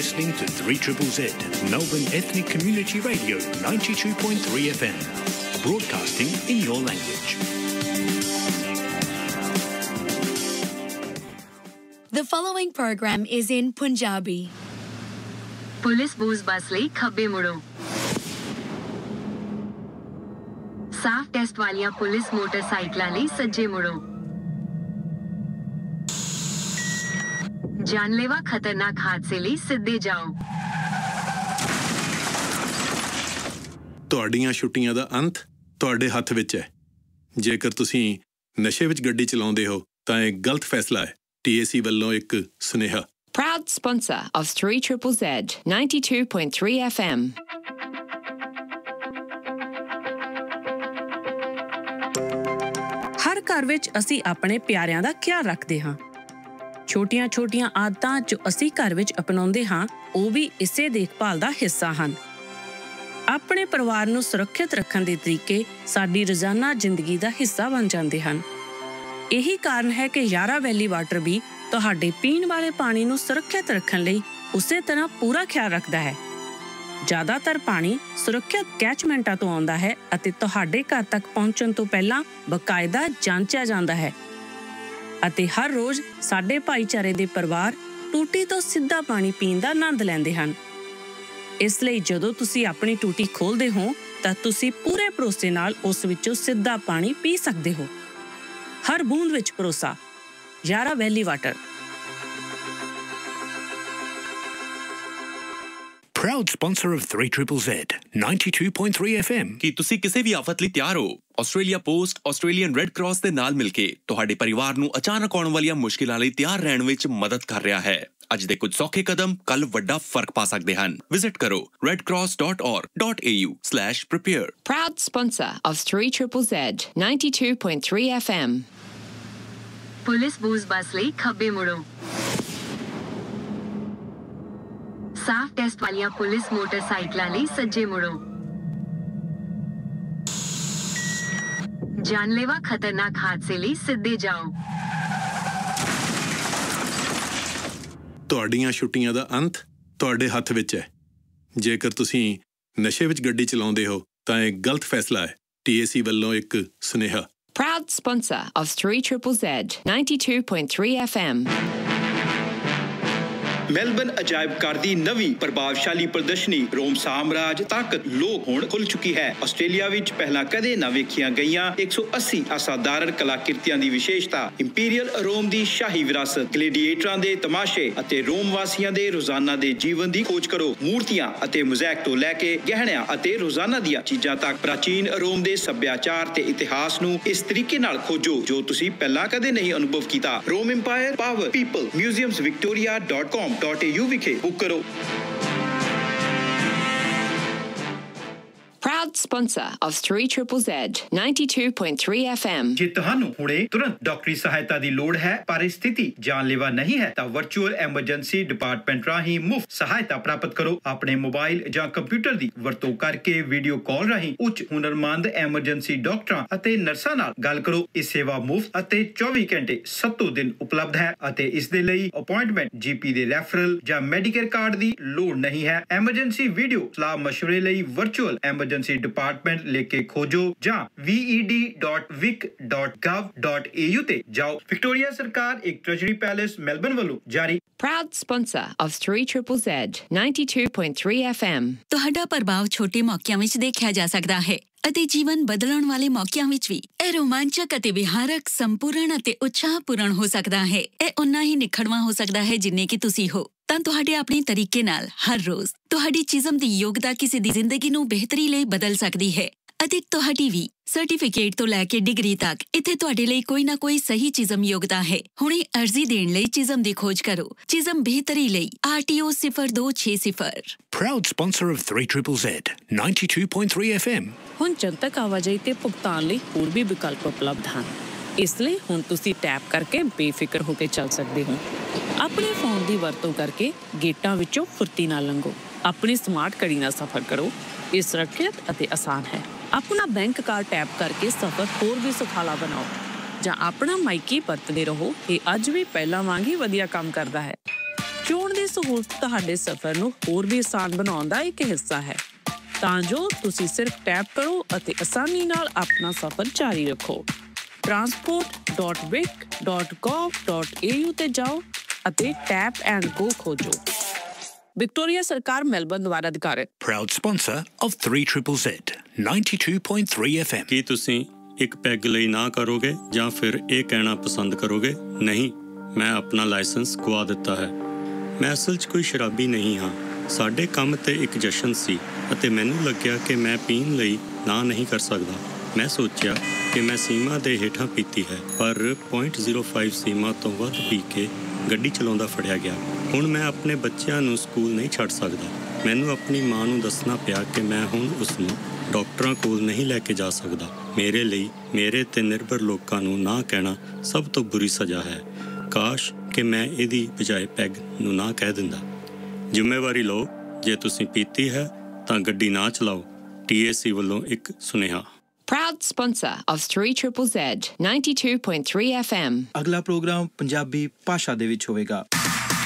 listening to 3ZZZ, Melbourne Ethnic Community Radio 92.3 FM, broadcasting in your language. The following program is in Punjabi. Police बूज बस ਲਈ ਖੱਬੇ ਮੁੜੋ। ਸਾਫ test ਵਾਲੀਆਂ police ਮੋਟਰਸਾਈਕਲਾਂ ਲਈ ਸੱਜੇ ਮੁੜੋ। ਜਾਨਲੇਵਾ ਖਤਰਨਾਕ ਹਾਦਸੇ ਲਈ ਸਿੱਧੇ ਜਾਓ। ਤੁਹਾਡੀਆਂ ਛੁੱਟੀਆਂ ਦਾ ਅੰਤ ਤੁਹਾਡੇ ਹੱਥ ਵਿੱਚ ਹੈ। ਜੇਕਰ ਤੁਸੀਂ ਨਸ਼ੇ ਵਿੱਚ ਗੱਡੀ ਚਲਾਉਂਦੇ ਹੋ ਤਾਂ ਇਹ ਗਲਤ ਫੈਸਲਾ ਹੈ। TAC ਵੱਲੋਂ ਇੱਕ ਸੁਨੇਹਾ। Proud sponsor of 3ZZZ 92.3 FM. ਹਰ ਘਰ ਵਿੱਚ ਅਸੀਂ ਆਪਣੇ ਪਿਆਰਿਆਂ ਦਾ ਖਿਆਲ ਰੱਖਦੇ ਹਾਂ। ਛੋਟੀਆਂ-ਛੋਟੀਆਂ ਆਦਤਾਂ ਜੋ ਅਸੀਂ ਘਰ ਵਿੱਚ ਅਪਣਾਉਂਦੇ ਹਾਂ ਉਹ ਵੀ ਇਸੇ ਦੇਖਭਾਲ ਦਾ ਹਿੱਸਾ ਹਨ। ਆਪਣੇ ਪਰਿਵਾਰ ਨੂੰ ਸੁਰੱਖਿਅਤ ਰੱਖਣ ਦੇ ਤਰੀਕੇ ਸਾਡੀ ਰੋਜ਼ਾਨਾ ਜ਼ਿੰਦਗੀ ਦਾ ਹਿੱਸਾ ਬਣ ਜਾਂਦੇ ਹਨ। ਇਹੀ ਕਾਰਨ ਹੈ ਕਿ ਯਾਰਾ ਵੈਲੀ ਵਾਟਰ ਵੀ ਤੁਹਾਡੇ ਪੀਣ ਵਾਲੇ ਪਾਣੀ ਨੂੰ ਸੁਰੱਖਿਅਤ ਰੱਖਣ ਲਈ ਉਸੇ ਤਰ੍ਹਾਂ ਪੂਰਾ ਖਿਆਲ ਰੱਖਦਾ ਹੈ। ਜ਼ਿਆਦਾਤਰ ਪਾਣੀ ਸੁਰੱਖਿਅਤ ਕੈਚਮੈਂਟਾਂ ਤੋਂ ਆਉਂਦਾ ਹੈ ਅਤੇ ਤੁਹਾਡੇ ਘਰ ਤੱਕ ਪਹੁੰਚਣ ਤੋਂ ਪਹਿਲਾਂ ਬਕਾਇਦਾ ਜਾਂਚਿਆ ਜਾਂਦਾ ਹੈ ਅਤੇ ਹਰ ਰੋਜ਼ ਸਾਡੇ ਭਾਈਚਾਰੇ ਦੇ ਪਰਿਵਾਰ ਟੂਟੀ ਤੋਂ ਸਿੱਧਾ ਪਾਣੀ ਪੀਣ ਦਾ ਆਨੰਦ ਲੈਂਦੇ ਹਨ। ਇਸ ਲਈ ਜਦੋਂ ਤੁਸੀਂ ਆਪਣੀ ਟੂਟੀ ਖੋਲ੍ਹਦੇ ਹੋ ਤਾਂ ਤੁਸੀਂ ਪੂਰੇ ਭਰੋਸੇ ਨਾਲ ਉਸ ਵਿੱਚੋਂ ਸਿੱਧਾ ਪਾਣੀ ਪੀ ਸਕਦੇ ਹੋ। ਹਰ ਬੂੰਦ ਵਿੱਚ ਭਰੋਸਾ। ਯਾਰਾ ਵੈਲੀ water. Proud sponsor of 3ZZZ 92.3 FM. ਕੀ ਤੁਸੀਂ ਕਿਸੇ ਵੀ ਆਫਤ ਲਈ ਤਿਆਰ ਹੋ? Australia post Australian red cross ਦੇ ਨਾਲ ਮਿਲ ਕੇ ਤੁਹਾਡੇ ਪਰਿਵਾਰ ਨੂੰ ਅਚਾਨਕ ਆਉਣ ਵਾਲੀਆਂ ਮੁਸ਼ਕਿਲਾਂ ਲਈ ਤਿਆਰ ਰਹਿਣ ਵਿੱਚ ਮਦਦ ਕਰ ਰਿਹਾ ਹੈ। ਅੱਜ ਦੇ ਕੁਝ ਸੌਖੇ ਕਦਮ ਕੱਲ ਵੱਡਾ ਫਰਕ ਪਾ ਸਕਦੇ ਹਨ। ਵਿਜ਼ਿਟ ਕਰੋ redcross.org.au/prepare. Proud sponsor of 3ZZZ 92.3 FM. Police ਬੂਜ਼ ਬੱਸ ਲਈ ਖੱਬੇ ਮੁੜੋ। ਸਾਫ ਟੈਸਟ ਵਾਲੀਆਂ ਪੁਲਿਸ ਮੋਟਰਸਾਈਕਲਾਂ ਲਈ ਸੱਜੇ ਮੁੜੋ। ਜਾਨਲੇਵਾ ਖਤਰਨਾਕ ਹਾਦਸੇ ਲਈ ਸਿੱਧੇ ਜਾਓ। ਤੁਹਾਡੀਆਂ ਛੁੱਟੀਆਂ ਦਾ ਅੰਤ ਤੁਹਾਡੇ ਹੱਥ ਵਿੱਚ ਹੈ। ਜੇਕਰ ਤੁਸੀਂ ਨਸ਼ੇ ਵਿੱਚ ਗੱਡੀ ਚਲਾਉਂਦੇ ਹੋ ਤਾਂ ਇਹ ਗਲਤ ਫੈਸਲਾ ਹੈ। TAC ਵੱਲੋਂ ਇੱਕ ਸੁਨੇਹਾ। Proud sponsor of 3ZZZ 92.3 FM. Melbourne ਅਜਾਇਬ ਘਰ ਦੀ ਨਵੀਂ ਪ੍ਰਭਾਵਸ਼ਾਲੀ ਪ੍ਰਦਰਸ਼ਨੀ ਰੋਮ ਸਾਮਰਾਜ ਤਾਕਤ ਲੋਕ ਹੁਣ ਖੁੱਲ ਚੁੱਕੀ ਹੈ। ਆਸਟ੍ਰੇਲੀਆ ਵਿੱਚ ਪਹਿਲਾਂ ਕਦੇ ਨਾ ਵੇਖੀਆਂ ਗਈਆਂ 180 ਅਸਾਧਾਰਨ ਕਲਾਕ੍ਰਿਤੀਆਂ ਦੀ ਵਿਸ਼ੇਸ਼ਤਾ, ਇੰਪੀਰੀਅਲ ਰੋਮ ਦੀ ਸ਼ਾਹੀ ਵਿਰਾਸਤ, ਗਲੈਡੀਏਟਰਾਂ ਦੇ ਤਮਾਸ਼ੇ ਅਤੇ ਰੋਮ ਵਾਸੀਆਂ ਦੇ ਰੋਜ਼ਾਨਾ ਦੇ ਜੀਵਨ ਦੀ ਖੋਜ ਕਰੋ। ਮੂਰਤੀਆਂ ਅਤੇ ਮੋਜ਼ੈਕ ਤੋਂ ਲੈ ਕੇ ਗਹਿਣਿਆਂ ਅਤੇ ਰੋਜ਼ਾਨਾ ਦੀਆਂ ਚੀਜ਼ਾਂ ਤੱਕ ਪ੍ਰਾਚੀਨ ਰੋਮ ਦੇ ਸੱਭਿਆਚਾਰ ਤੇ ਇਤਿਹਾਸ ਨੂੰ ਇਸ ਤਰੀਕੇ ਨਾਲ ਖੋਜੋ ਜੋ ਤੁਸੀਂ ਪਹਿਲਾਂ ਕਦੇ ਨਹੀਂ ਅਨੁਭਵ ਕੀਤਾ। ਰੋਮ ਇੰਪਾਇਰ ਪਾਵਰ ਪੀਪਲ museumsvictoria.com.au ਵਿਖੇ ਬੁੱਕ ਕਰੋ। Proud sponsor of 3ZZZ 92.3 FM. ਜੇ ਤੁਹਾਨੂੰ ਹੁਣੇ ਤੁਰੰਤ ਡਾਕਟਰੀ ਸਹਾਇਤਾ ਦੀ ਲੋੜ ਹੈ ਪਰ ਸਥਿਤੀ ਜਾਨਲੇਵਾ ਨਹੀਂ ਹੈ ਤਾਂ ਵਰਚੁਅਲ ਐਮਰਜੈਂਸੀ ਡਿਪਾਰਟਮੈਂਟ ਰਾਹੀਂ ਮੁਫਤ ਸਹਾਇਤਾ ਪ੍ਰਾਪਤ ਕਰੋ। ਆਪਣੇ ਮੋਬਾਈਲ ਜਾਂ ਕੰਪਿਊਟਰ ਦੀ ਵਰਤੋਂ ਕਰਕੇ ਵੀਡੀਓ ਕਾਲ ਰਾਹੀਂ ਉੱਚ ਹੁਨਰਮੰਦ ਐਮਰਜੈਂਸੀ ਡਾਕਟਰਾਂ ਅਤੇ ਨਰਸਾਂ ਨਾਲ ਗੱਲ ਕਰੋ। ਇਹ ਸੇਵਾ ਮੁਫਤ ਅਤੇ 24 ਘੰਟੇ 7 ਦਿਨ ਉਪਲਬਧ ਹੈ ਅਤੇ ਇਸ ਦੇ ਲਈ ਅਪਾਇੰਟਮੈਂਟ GP ਦੇ ਰੈਫਰਲ ਜਾਂ ਮੈਡੀਕੇਅਰ ਕਾਰਡ ਦੀ ਲੋੜ ਨਹੀਂ ਹੈ। ਐਮਰਜੈਂਸੀ ਵੀਡੀਓ ਸਲਾਹ ਮਸ਼ਵਰੇ ਲਈ ਵਰਚੁਅਲ ਐਮਰਜੈਂਸੀ ਡਿਪਾਰਟਮੈਂਟ ਲਿਖ ਕੇ ਖੋਜੋ ਜਾਂ ved.vic.gov.au ਤੇ ਜਾਓ। ਵਿਕਟੋਰੀਆ ਸਰਕਾਰ ਇੱਕ ਟ੍ਰੈਜਰੀ ਪੈਲੇਸ ਮੈਲਬਨ ਵੱਲੋਂ ਜਾਰੀ। Proud sponsor of 3ZZZ 92.3 FM. ਤੁਹਾਡਾ ਪ੍ਰਭਾਵ ਛੋਟੇ ਮੌਕਿਆਂ ਵਿੱਚ ਦੇਖਿਆ ਜਾ ਸਕਦਾ ਹੈ ਅਤੇ ਜੀਵਨ ਬਦਲਣ ਵਾਲੇ ਮੌਕਿਆਂ ਵਿੱਚ ਵੀ। ਇਹ ਰੋਮਾਂਚਕ ਅਤੇ ਵਿਹਾਰਕ, ਸੰਪੂਰਨ ਅਤੇ ਉਤਸ਼ਾਹਪੂਰਨ ਹੋ ਸਕਦਾ ਹੈ। ਇਹ ਉਨਾ ਹੀ ਨਿਖੜਵਾਂ ਹੋ ਸਕਦਾ ਹੈ ਜਿੰਨੇ ਕਿ ਤੁਸੀਂ ਹੋ। ਤਾਂ ਤੁਹਾਡੇ ਆਪਣੇ ਤਰੀਕੇ ਨਾਲ ਹਰ ਰੋਜ਼ ਤੁਹਾਡੀ ਚੀਜ਼ਮ ਦੀ ਯੋਗਤਾ ਕਿਸੇ ਦੀ ਜ਼ਿੰਦਗੀ ਨੂੰ ਬਿਹਤਰੀ ਲਈ ਬਦਲ ਸਕਦੀ ਹੈ ਅਤੇ ਤੁਹਾਡੀ ਵੀ ਸਰਟੀਫਿਕੇਟ ਤੋਂ ਲੈ ਕੇ ਡਿਗਰੀ ਤੱਕ ਇੱਥੇ ਤੁਹਾਡੇ ਲਈ ਕੋਈ ਨਾ ਕੋਈ ਸਹੀ ਚੀਜ਼ਮ ਯੋਗਤਾ ਹੈ। ਹੁਣੇ ਅਰਜ਼ੀ ਦੇਣ ਲਈ ਚੀਜ਼ਮ ਦੀ ਖੋਜ ਕਰੋ। ਚੀਜ਼ਮ ਬਿਹਤਰੀ ਲਈ RTO 0260। Proud sponsor of 3ZZZ 92.3 FM. ਹੁਣ ਜਨਤਕ ਆਵਾਜਾਈ ਤੇ ਭੁਗਤਾਨ ਲਈ ਹੋਰ ਵੀ ਵਿਕਲਪ ਉਪਲਬਧ ਹਨ। ਇਸ ਲਈ ਹੁਣ ਤੁਸੀਂ ਟੈਪ ਕਰਕੇ ਬੇਫਿਕਰ ਹੋ ਕੇ ਚੱਲ ਸਕਦੇ ਹੋ। ਆਪਣੇ ਫੋਨ ਦੀ ਵਰਤੋਂ ਕਰਕੇ ਗੇਟਾਂ ਵਿੱਚੋਂ ਫੁਰਤੀ ਨਾਲ ਲੰਘੋ। ਆਪਣੀ ਸਮਾਰਟ ਘੜੀ ਨਾਲ ਸਫ਼ਰ ਕਰੋ। ਇਹ ਸੁਰੱਖਿਅਤ ਅਤੇ ਆਸਾਨ ਹੈ। ਆਪਣਾ ਬੈਂਕ ਕਾਰਡ ਟੈਪ ਕਰਕੇ ਸਫ਼ਰ ਹੋਰ ਵੀ ਸੁਖਾਲਾ ਬਣਾਓ ਜਾਂ ਆਪਣਾ ਮਾਈਕੀ ਵਰਤਦੇ ਰਹੋ। ਇਹ ਅੱਜ ਵੀ ਪਹਿਲਾਂ ਵਾਂਗ ਹੀ ਵਧੀਆ ਕੰਮ ਕਰਦਾ ਹੈ। ਚੋਣ ਦੇ ਸਹੂਲਤ ਤੁਹਾਡੇ ਸਫ਼ਰ ਨੂੰ ਹੋਰ ਵੀ ਆਸਾਨ ਬਣਾਉਣ ਦਾ ਇੱਕ ਹਿੱਸਾ ਹੈ, ਤਾਂ ਜੋ ਤੁਸੀਂ ਸਿਰਫ ਟੈਪ ਕਰੋ ਅਤੇ ਆਸਾਨੀ ਨਾਲ ਆਪਣਾ ਸਫ਼ਰ ਜਾਰੀ ਰੱਖੋ। transport.vic.gov.au ਤੇ ਜਾਓ ਅਤੇ ਟੈਪ ਐਂਡ ਗੋ ਖੋਜੋ। ਵਿਕਟੋਰੀਆ ਸਰਕਾਰ ਮੈਲਬਰਨ ਦੁਆਰਾ ਅਧਿਕਾਰਿਤ। Proud sponsor of 3ZZZ 92.3 FM। ਕੀ ਤੁਸੀਂ ਇੱਕ ਪੈਗ ਲਈ ਨਾ ਕਰੋਗੇ ਜਾਂ ਫਿਰ ਇਹ ਕਹਿਣਾ ਪਸੰਦ ਕਰੋਗੇ, ਨਹੀਂ, ਮੈਂ ਆਪਣਾ ਲਾਇਸੈਂਸ ਗਵਾ ਦਿੱਤਾ ਹੈ। ਮੈਂ ਅਸਲ 'ਚ ਕੋਈ ਸ਼ਰਾਬੀ ਨਹੀਂ ਹਾਂ। ਸਾਡੇ ਕੰਮ ਤੇ ਇੱਕ ਜਸ਼ਨ ਸੀ ਅਤੇ ਮੈਨੂੰ ਲੱਗਿਆ ਕਿ ਮੈਂ ਪੀਣ ਲਈ ਨਾ ਨਹੀਂ ਕਰ ਸਕਦਾ। ਮੈਂ ਸੋਚਿਆ ਕਿ ਮੈਂ ਸੀਮਾ ਦੇ ਹੇਠਾਂ ਪੀਤੀ ਹੈ, ਪਰ 0.05 ਸੀਮਾ ਤੋਂ ਵੱਧ ਪੀ ਕੇ ਗੱਡੀ ਚਲਾਉਂਦਾ ਫੜਿਆ ਗਿਆ। ਹੁਣ ਮੈਂ ਆਪਣੇ ਬੱਚਿਆਂ ਨੂੰ ਸਕੂਲ ਨਹੀਂ ਛੱਡ ਸਕਦਾ। ਮੈਨੂੰ ਆਪਣੀ ਮਾਂ ਨੂੰ ਦੱਸਣਾ ਪਿਆ ਕਿ ਮੈਂ ਹੁਣ ਉਸ ਨੂੰ ਡਾਕਟਰਾਂ ਕੋਲ ਨਹੀਂ ਲੈ ਕੇ ਜਾ ਸਕਦਾ। ਮੇਰੇ ਲਈ ਮੇਰੇ ਤੇ ਨਿਰਭਰ ਲੋਕਾਂ ਨੂੰ ਨਾ ਕਹਿਣਾ ਸਭ ਤੋਂ ਬੁਰੀ ਸਜ਼ਾ ਹੈ। ਕਾਸ਼ ਕਿ ਮੈਂ ਇਹਦੀ ਬਜਾਏ ਪੈਗ ਨੂੰ ਨਾ ਕਹਿ ਦਿੰਦਾ। ਜ਼ਿੰਮੇਵਾਰੀ ਲਓ, ਜੇ ਤੁਸੀਂ ਪੀਤੀ ਹੈ ਤਾਂ ਗੱਡੀ ਨਾ ਚਲਾਓ। TAC ਵੱਲੋਂ ਇੱਕ ਸੁਨੇਹਾ। Proud sponsor of 3ZZZ 92.3 FM। ਅਗਲਾ ਪ੍ਰੋਗਰਾਮ ਪੰਜਾਬੀ ਭਾਸ਼ਾ ਦੇ ਵਿੱਚ ਹੋਵੇਗਾ।